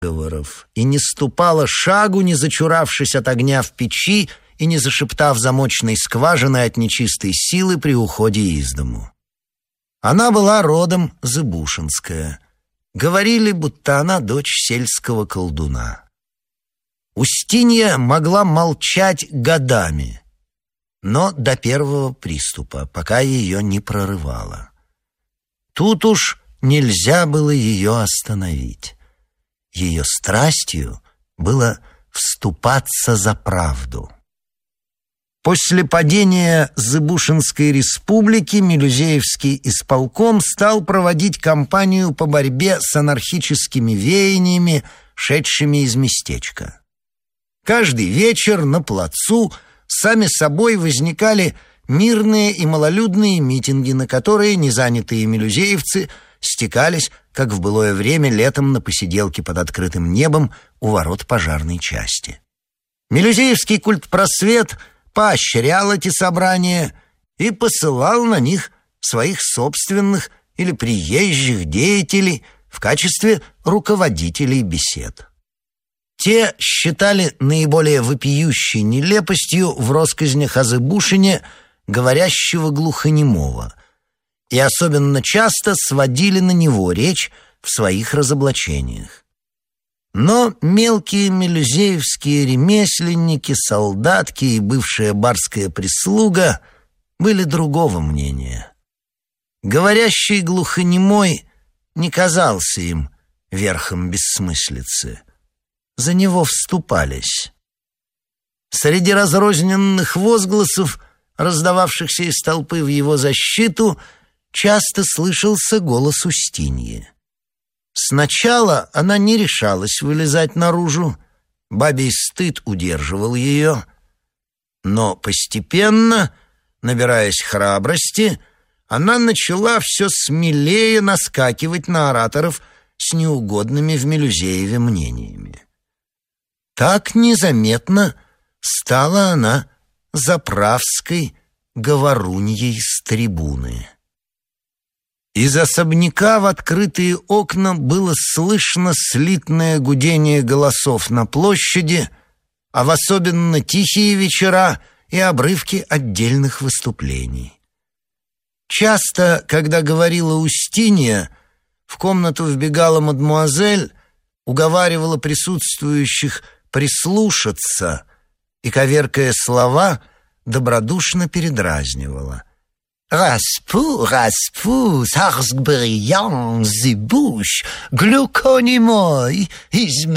заговоров и не ступала шагу, не зачуравшись от огня в печи и не зашептав замочной скважины от нечистой силы при уходе из дому. Она была родом зыбушинская. Говорили, будто она дочь сельского колдуна. Устинья могла молчать годами, но до первого приступа, пока ее не прорывало. Тут уж нельзя было ее остановить. Ее страстью было вступаться за правду. После падения Зыбушинской республики Мелюзеевский исполком стал проводить кампанию по борьбе с анархическими веяниями, шедшими из местечка. Каждый вечер на плацу сами собой возникали мирные и малолюдные митинги, на которые незанятые мелюзеевцы стекались, как в былое время, летом на посиделки под открытым небом у ворот пожарной части. Мелюзеевский культпросвет поощрял эти собрания и посылал на них своих собственных или приезжих деятелей в качестве руководителей бесед. Те считали наиболее вопиющей нелепостью в россказнях о Зыбушине говорящего глухонемого и особенно часто сводили на него речь в своих разоблачениях. Но мелкие мелюзеевские ремесленники, солдатки и бывшая барская прислуга были другого мнения. Говорящий глухонемой не казался им верхом бессмыслицы. За него вступались. Среди разрозненных возгласов, раздававшихся из толпы в его защиту, часто слышался голос Устиньи. Сначала она не решалась вылезать наружу, бабий стыд удерживал ее, но постепенно, набираясь храбрости, она начала все смелее наскакивать на ораторов с неугодными в Мелюзееве мнениями. Так незаметно стала она заправской говоруньей с трибуны. Из особняка в открытые окна было слышно слитное гудение голосов на площади, а в особенно тихие вечера и обрывки отдельных выступлений. Часто, когда говорила Устинья, в комнату вбегала мадмуазель, уговаривала присутствующих прислушаться и, коверкая слова, добродушно передразнивала. «Распу, сарск бриан, зыбуш, глюконемой, изме